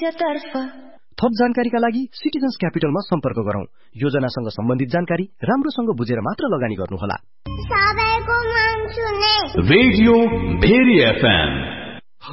राज्यतर्फ। थप जानकारीका लागि सिटिजन्स क्यापिटलमा सम्पर्क गरौं। योजनासँग सम्बन्धित जानकारी राम्रोसँग बुझेर मात्र लगानी गर्नुहोला। सबैको मन सुने रेडियो भेरी FM